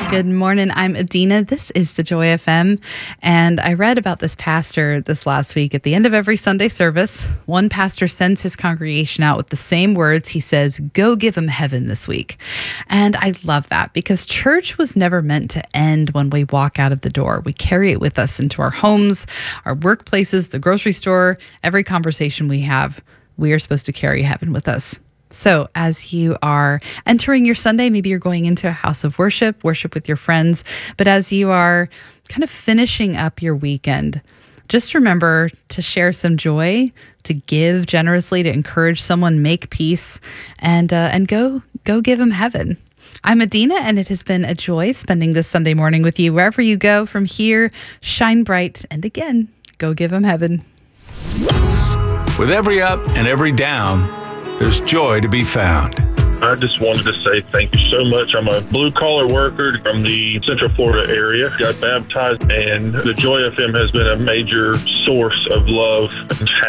Good morning. I'm Adina. This is the Joy FM. And I read about this pastor this last week. At the end of every Sunday service, one pastor sends his congregation out with the same words. He says, go give them heaven this week. And I love that because church was never meant to end when we walk out of the door. We carry it with us into our homes, our workplaces, the grocery store, every conversation we have. We are supposed to carry heaven with us. So as you are entering your Sunday, maybe you're going into a house of worship with your friends, but as you are kind of finishing up your weekend, just remember to share some joy, to give generously, to encourage someone, make peace, and go give them heaven. I'm Adina, and it has been a joy spending this Sunday morning with you. Wherever you go from here, shine bright, and again, go give them heaven. With every up and every down, there's joy to be found. I just wanted to say thank you so much. I'm a blue-collar worker from the Central Florida area. Got baptized, and the Joy FM has been a major source of love and